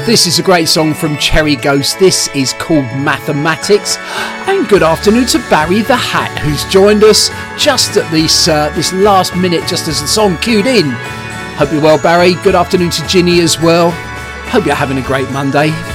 This is a great song from Cherry Ghost. This is called Mathematics. And good afternoon to Barry the Hat, who's joined us just at this last minute, just as the song cued in. Hope you're well, Barry. Good afternoon to Ginny as well. Hope you're having a great Monday.